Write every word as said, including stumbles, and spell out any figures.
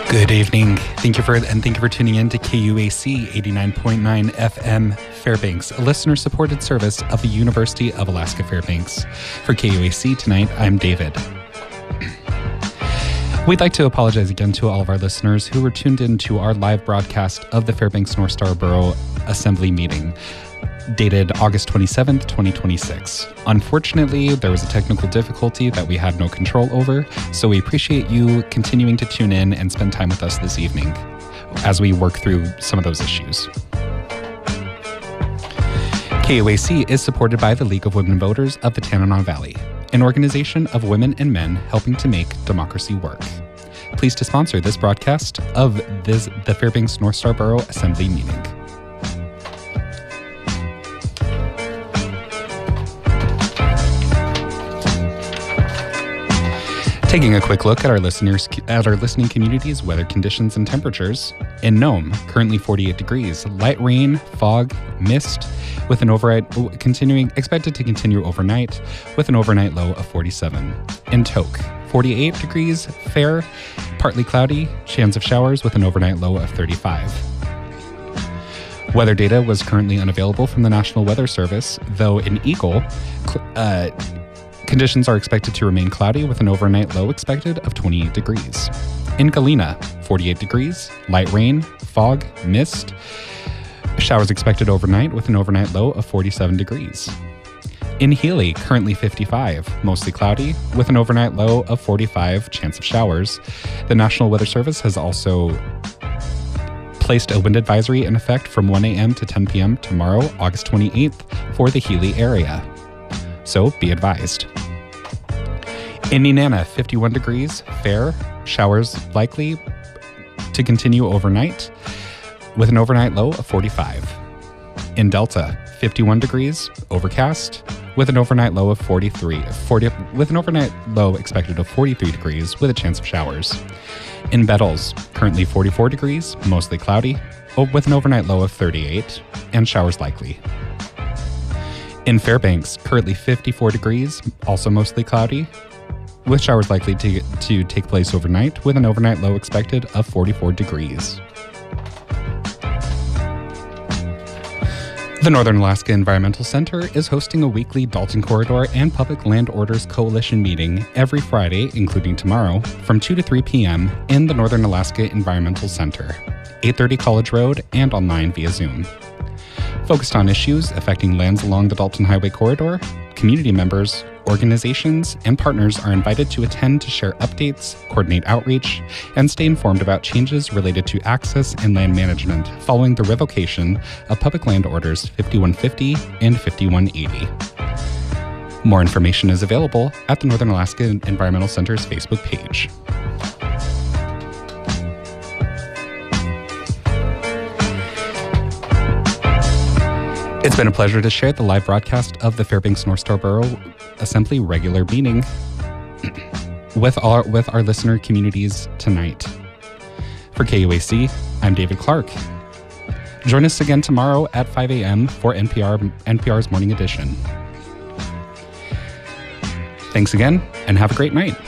Good evening. Thank you for and thank you for tuning in to K U A C eighty-nine point nine F M Fairbanks, a listener-supported service of the University of Alaska Fairbanks. For K U A C tonight, I'm David. We'd like to apologize again to all of our listeners who were tuned in to our live broadcast of the Fairbanks North Star Borough Assembly meeting, dated August twenty-seventh, twenty twenty-six. Unfortunately, there was a technical difficulty that we had no control over, so we appreciate you continuing to tune in and spend time with us this evening as we work through some of those issues. K U A C is supported by the League of Women Voters of the Tanana Valley, an organization of women and men helping to make democracy work. Pleased to sponsor this broadcast of this, the Fairbanks North Star Borough Assembly meeting. Taking a quick look at our listeners at our listening community's weather conditions and temperatures. In Nome, currently forty-eight degrees, light rain, fog, mist, with an overnight continuing expected to continue overnight, with an overnight low of forty-seven. In Tok, forty-eight degrees, fair, partly cloudy, chance of showers with an overnight low of thirty-five. Weather data was currently unavailable from the National Weather Service, though in Eagle, uh, conditions are expected to remain cloudy with an overnight low expected of twenty-eight degrees. In Galena, forty-eight degrees, light rain, fog, mist, showers expected overnight with an overnight low of forty-seven degrees. In Healy, currently fifty-five, mostly cloudy with an overnight low of forty-five, chance of showers. The National Weather Service has also placed a wind advisory in effect from one a.m. to ten p.m. tomorrow, August twenty-eighth, for the Healy area. So be advised. In Nenana, fifty-one degrees, fair, showers likely to continue overnight with an overnight low of forty-five. In Delta, fifty-one degrees, overcast with an overnight low of forty-three, forty, with an overnight low expected of forty-three degrees with a chance of showers. In Bettles, currently forty-four degrees, mostly cloudy, with an overnight low of thirty-eight and showers likely. In Fairbanks, currently fifty-four degrees, also mostly cloudy, with showers likely to, to take place overnight, with an overnight low expected of forty-four degrees. The Northern Alaska Environmental Center is hosting a weekly Dalton Corridor and Public Land Orders Coalition meeting every Friday, including tomorrow, from two to three p.m. in the Northern Alaska Environmental Center, eight thirty College Road, and online via Zoom. Focused on issues affecting lands along the Dalton Highway Corridor, community members, organizations, and partners are invited to attend to share updates, coordinate outreach, and stay informed about changes related to access and land management following the revocation of Public Land Orders fifty-one fifty and fifty-one eighty. More information is available at the Northern Alaska Environmental Center's Facebook page. It's been a pleasure to share the live broadcast of the Fairbanks North Star Borough Assembly regular meeting with our, with our listener communities tonight. For K U A C, I'm David Clark. Join us again tomorrow at five a.m. for N P R N P R's Morning Edition. Thanks again, and have a great night.